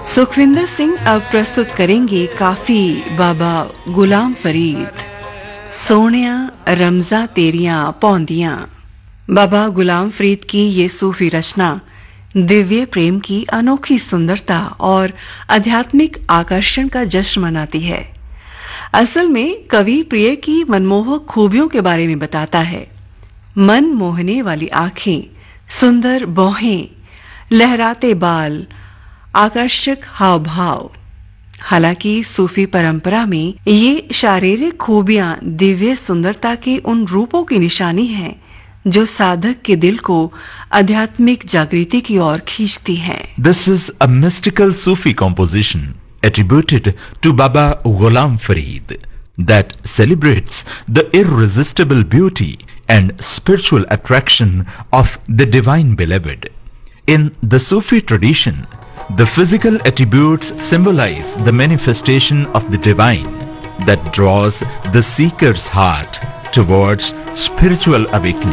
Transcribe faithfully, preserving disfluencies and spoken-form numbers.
सुखविंदर सिंह अब प्रस्तुत करेंगे काफी बाबा गुलाम फरीद। सोनिया रमजा तेरियां पौंदियां। बाबा गुलाम फरीद की ये सूफी रचना दिव्य प्रेम की अनोखी सुंदरता और आध्यात्मिक आकर्षण का जश्न मनाती है। असल में कवि प्रिय की मनमोहक खूबियों के बारे में बताता है। मन मोहने वाली आंखें, सुंदर बाहें, लहराते बाल, आकर्षक हाव भाव। हालांकि सूफी परंपरा में ये शारीरिक खूबियां दिव्य सुंदरता के उन रूपों की निशानी हैं जो साधक के दिल को आध्यात्मिक जागृति की ओर खींचती हैं। This is a mystical Sufi composition attributed to Baba Ghulam Farid that celebrates the irresistible beauty and spiritual attraction of the divine beloved. In the Sufi tradition, the physical attributes symbolize the manifestation of the divine that draws the seeker's heart towards spiritual awakening.